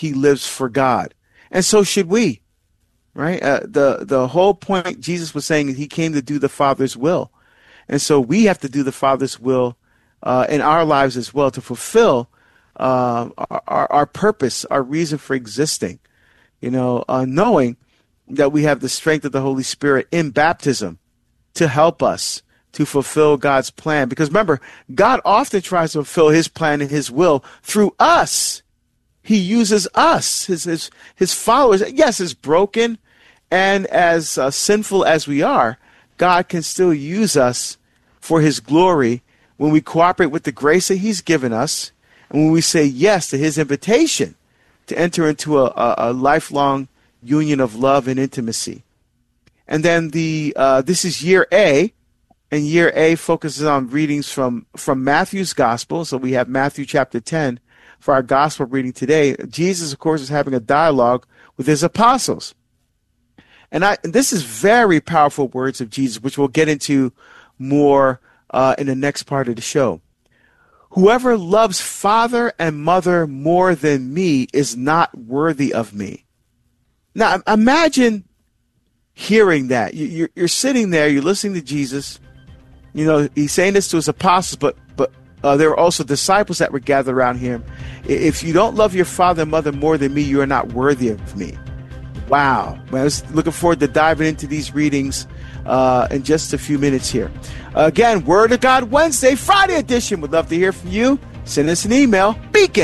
he lives for God. And so should we, right? The whole point Jesus was saying, he came to do the Father's will. And so we have to do the Father's will in our lives as well, to fulfill our purpose, our reason for existing, knowing that we have the strength of the Holy Spirit in baptism to help us to fulfill God's plan. Because remember, God often tries to fulfill his plan and his will through us. He uses us, his followers. Yes, as broken and as sinful as we are, God can still use us for his glory when we cooperate with the grace that he's given us, and when we say yes to his invitation to enter into a lifelong union of love and intimacy. And then this is year A, and year A focuses on readings from Matthew's gospel. So we have Matthew chapter 10 for our gospel reading today. Jesus, of course, is having a dialogue with his apostles. And this is very powerful words of Jesus, which we'll get into more in the next part of the show. Whoever loves father and mother more than me is not worthy of me. Now, imagine hearing that. You're sitting there, you're listening to Jesus. He's saying this to his apostles, but there were also disciples that were gathered around him. If you don't love your father and mother more than me, you are not worthy of me. Wow. I was looking forward to diving into these readings in just a few minutes here. Again, Word of God Wednesday, Friday edition. Would love to hear from you. Send us an email,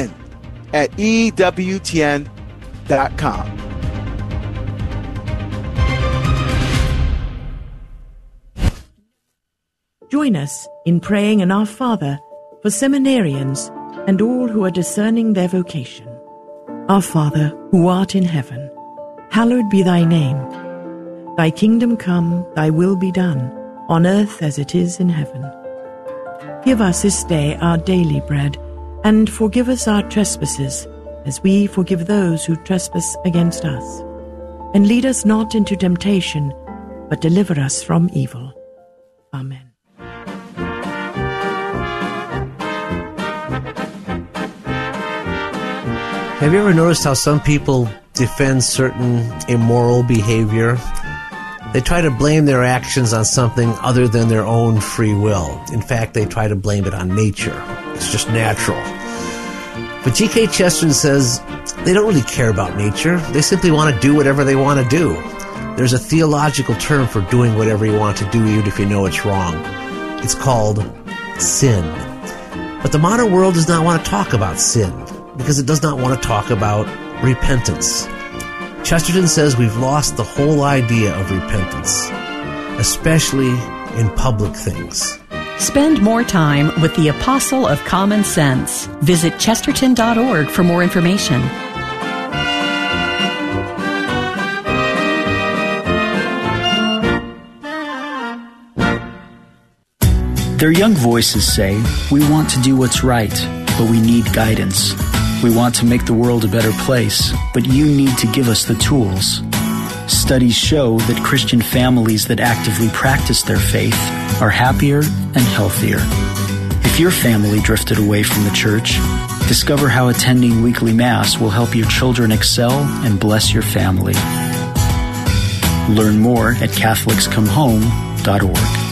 beacon@ewtn.com. Join us in praying in Our Father for seminarians and all who are discerning their vocation. Our Father, who art in heaven, hallowed be thy name. Thy kingdom come, thy will be done, on earth as it is in heaven. Give us this day our daily bread, and forgive us our trespasses, as we forgive those who trespass against us. And lead us not into temptation, but deliver us from evil. Amen. Have you ever noticed how some people defend certain immoral behavior? They try to blame their actions on something other than their own free will. In fact, they try to blame it on nature. It's just natural. But G.K. Chesterton says they don't really care about nature. They simply want to do whatever they want to do. There's a theological term for doing whatever you want to do, even if you know it's wrong. It's called sin. But the modern world does not want to talk about sin, because it does not want to talk about repentance. Chesterton says we've lost the whole idea of repentance, especially in public things. Spend more time with the Apostle of Common Sense. Visit chesterton.org for more information. Their young voices say, we want to do what's right, but we need guidance. We want to make the world a better place, but you need to give us the tools. Studies show that Christian families that actively practice their faith are happier and healthier. If your family drifted away from the church, discover how attending weekly Mass will help your children excel and bless your family. Learn more at CatholicsComeHome.org.